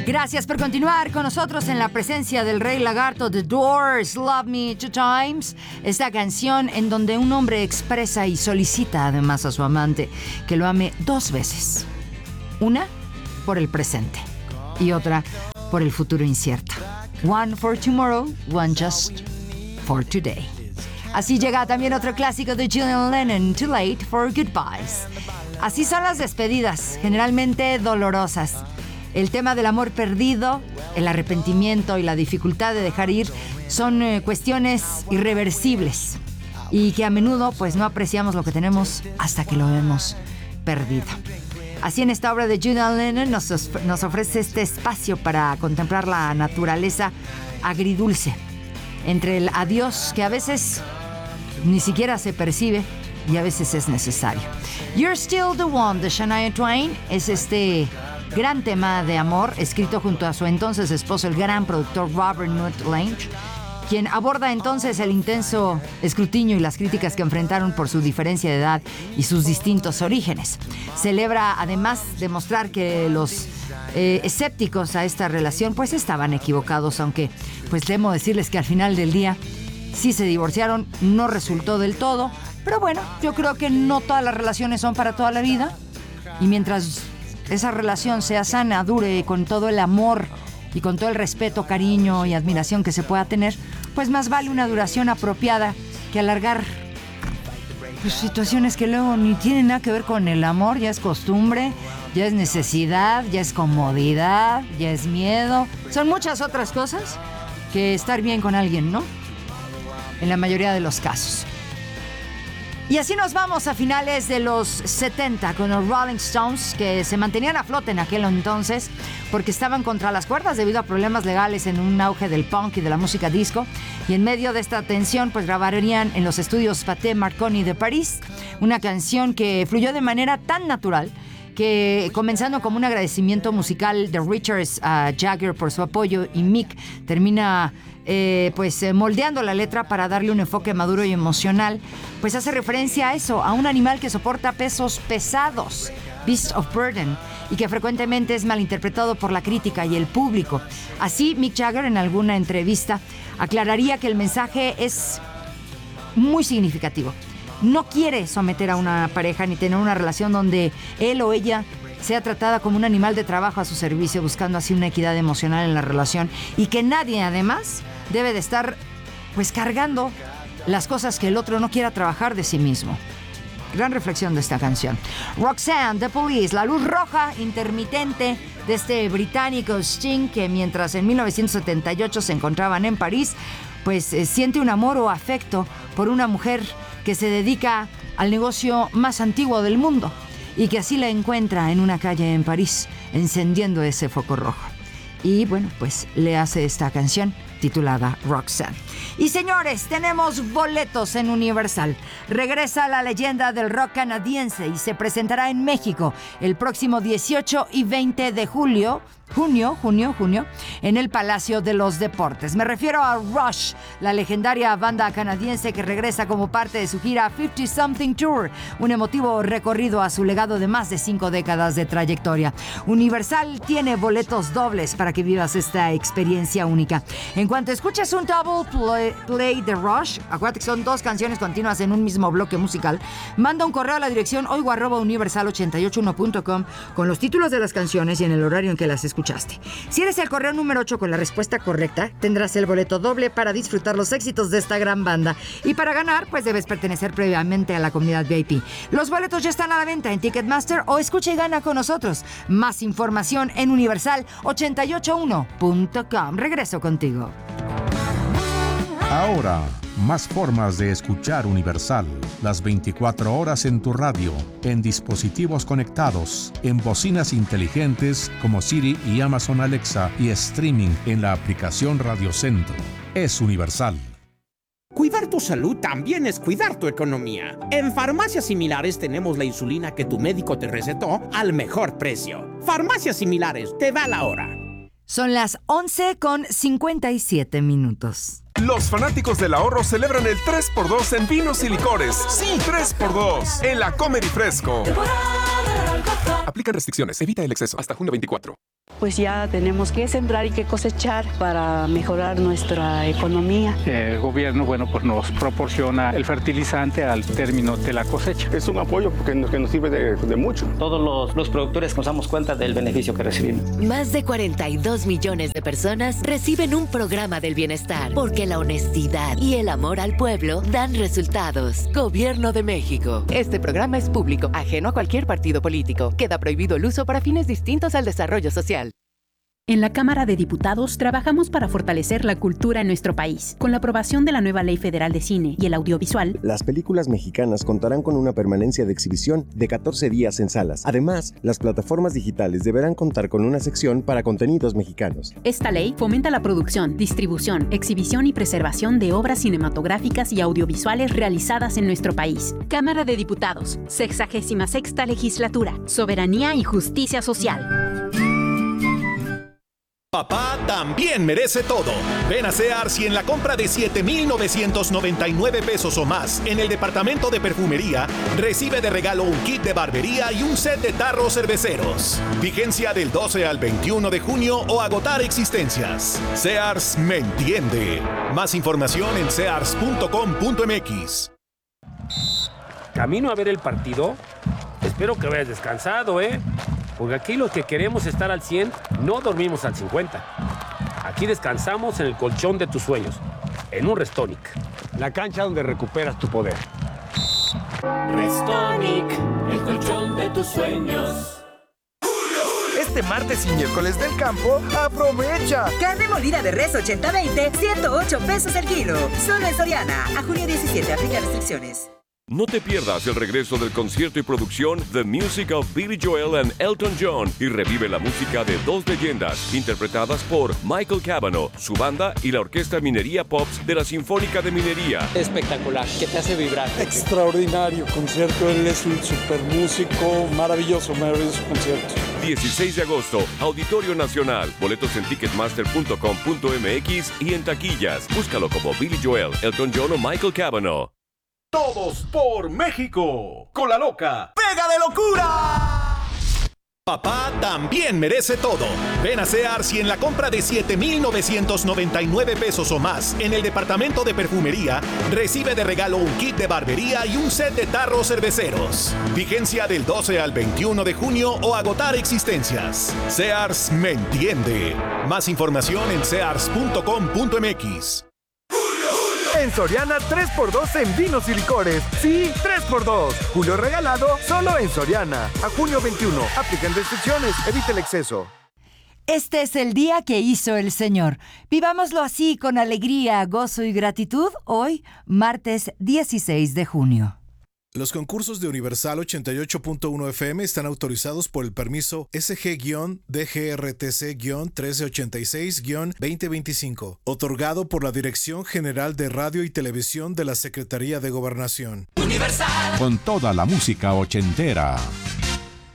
Gracias por continuar con nosotros en la presencia del Rey Lagarto. The Doors, Love Me Two Times. Esta canción en donde un hombre expresa y solicita además a su amante que lo ame 2 veces. Una por el presente y otra por el futuro incierto. One for tomorrow, one just for today. Así llega también otro clásico de John Lennon, Too Late for Goodbyes. Así son las despedidas, generalmente dolorosas. El tema del amor perdido, el arrepentimiento y la dificultad de dejar ir son cuestiones irreversibles y que a menudo pues no apreciamos lo que tenemos hasta que lo hemos perdido. Así en esta obra de John Lennon nos ofrece este espacio para contemplar la naturaleza agridulce entre el adiós que a veces ni siquiera se percibe y a veces es necesario. You're Still the One de Shania Twain es este gran tema de amor escrito junto a su entonces esposo, el gran productor Robert Nut Lange, quien aborda entonces el intenso escrutinio y las críticas que enfrentaron por su diferencia de edad y sus distintos orígenes. Celebra además demostrar que los escépticos a esta relación pues estaban equivocados, aunque pues temo decirles que al final del día sí se divorciaron, no resultó del todo, pero bueno, yo creo que no todas las relaciones son para toda la vida y mientras esa relación sea sana, dure con todo el amor y con todo el respeto, cariño y admiración que se pueda tener, pues más vale una duración apropiada que alargar pues, situaciones que luego ni tienen nada que ver con el amor. Ya es costumbre, ya es necesidad, ya es comodidad, ya es miedo. Son muchas otras cosas que estar bien con alguien, ¿no? En la mayoría de los casos. Y así nos vamos a finales de los 70 con los Rolling Stones, que se mantenían a flote en aquel entonces porque estaban contra las cuerdas debido a problemas legales en un auge del punk y de la música disco. Y en medio de esta tensión pues grabarían en los estudios Pathé Marconi de París una canción que fluyó de manera tan natural que, comenzando como un agradecimiento musical de Richards a Jagger por su apoyo, y Mick termina moldeando la letra para darle un enfoque maduro y emocional, pues hace referencia a eso, a un animal que soporta pesos pesados, Beast of Burden, y que frecuentemente es malinterpretado por la crítica y el público. Así, Mick Jagger en alguna entrevista aclararía que el mensaje es muy significativo. No quiere someter a una pareja ni tener una relación donde él o ella sea tratada como un animal de trabajo a su servicio, buscando así una equidad emocional en la relación, y que nadie además debe de estar pues cargando las cosas que el otro no quiera trabajar de sí mismo. Gran reflexión de esta canción. Roxanne, The Police, la luz roja intermitente de este británico Sting, que mientras en 1978 se encontraban en París, pues siente un amor o afecto por una mujer que se dedica al negocio más antiguo del mundo y que así la encuentra en una calle en París, encendiendo ese foco rojo. Y bueno, pues le hace esta canción titulada Roxanne. Y señores, tenemos boletos en Universal. Regresa la leyenda del rock canadiense y se presentará en México el próximo 18 y 20 de junio, en el Palacio de los Deportes. Me refiero a Rush, la legendaria banda canadiense que regresa como parte de su gira 50 Something Tour, un emotivo recorrido a su legado de más de 5 décadas de trayectoria. Universal tiene boletos dobles para que vivas esta experiencia única. En cuanto escuches un double play de Rush, acuérdate que son 2 canciones continuas en un mismo bloque musical, manda un correo a la dirección oigo@universal881.com con los títulos de las canciones y en el horario en que las escuchaste. Si eres el correo número 8 con la respuesta correcta, tendrás el boleto doble para disfrutar los éxitos de esta gran banda. Y para ganar, pues debes pertenecer previamente a la comunidad VIP. Los boletos ya están a la venta en Ticketmaster o escucha y gana con nosotros. Más información en universal881.com. Regreso contigo. Ahora, más formas de escuchar Universal. Las 24 horas en tu radio, en dispositivos conectados, en bocinas inteligentes como Siri y Amazon Alexa y streaming en la aplicación Radio Centro. Es Universal. Cuidar tu salud también es cuidar tu economía. En Farmacias Similares tenemos la insulina que tu médico te recetó al mejor precio. Farmacias Similares, te da la hora. Son las 11:57. Los fanáticos del ahorro celebran el 3x2 en vinos y licores. Sí, 3x2 en la Comer y Fresco. Aplican restricciones. Evita el exceso. Hasta junio 24. Pues ya tenemos que sembrar y que cosechar para mejorar nuestra economía. El gobierno, pues nos proporciona el fertilizante al término de la cosecha. Es un apoyo que nos sirve de mucho. Todos los productores nos damos cuenta del beneficio que recibimos. Más de 42 millones de personas reciben un programa del bienestar, porque la honestidad y el amor al pueblo dan resultados. Gobierno de México. Este programa es público, ajeno a cualquier partido político. Queda prohibido el uso para fines distintos al desarrollo social. En la Cámara de Diputados trabajamos para fortalecer la cultura en nuestro país. Con la aprobación de la nueva Ley Federal de Cine y el Audiovisual, las películas mexicanas contarán con una permanencia de exhibición de 14 días en salas. Además, las plataformas digitales deberán contar con una sección para contenidos mexicanos. Esta ley fomenta la producción, distribución, exhibición y preservación de obras cinematográficas y audiovisuales realizadas en nuestro país. Cámara de Diputados, 66ª Legislatura, Soberanía y Justicia Social. Papá también merece todo. Ven a Sears y en la compra de 7,999 pesos o más en el departamento de perfumería, recibe de regalo un kit de barbería y un set de tarros cerveceros. Vigencia del 12 al 21 de junio o agotar existencias. Sears me entiende. Más información en sears.com.mx. ¿Camino a ver el partido? Espero que vayas descansado, porque aquí los que queremos estar al 100 no dormimos al 50. Aquí descansamos en el colchón de tus sueños, en un Restonic. La cancha donde recuperas tu poder. Restonic, el colchón de tus sueños. Este martes y miércoles del campo, aprovecha. Carne molida de res 80-20, 108 pesos el kilo. Solo en Soriana. A junio 17, aplica restricciones. No te pierdas el regreso del concierto y producción The Music of Billy Joel and Elton John y revive la música de dos leyendas interpretadas por Michael Cavanaugh, su banda y la Orquesta Minería Pops de la Sinfónica de Minería. Espectacular, que te hace vibrar. Extraordinario concierto, él es un super músico, maravilloso concierto. 16 de agosto, Auditorio Nacional. Boletos en ticketmaster.com.mx y en taquillas. Búscalo como Billy Joel, Elton John o Michael Cavanaugh. Todos por México. Con la loca. ¡Pega de locura! Papá también merece todo. Ven a Sears y en la compra de 7,999 pesos o más en el departamento de perfumería, recibe de regalo un kit de barbería y un set de tarros cerveceros. Vigencia del 12 al 21 de junio o agotar existencias. Sears me entiende. Más información en sears.com.mx. En Soriana 3x2 en vinos y licores. Sí, 3x2. Julio regalado solo en Soriana. A junio 21. Aplican restricciones. Evite el exceso. Este es el día que hizo el Señor. Vivámoslo así con alegría, gozo y gratitud hoy, martes 16 de junio. Los concursos de Universal 88.1 FM están autorizados por el permiso SG-DGRTC-1386-2025, otorgado por la Dirección General de Radio y Televisión de la Secretaría de Gobernación. Universal. Con toda la música ochentera.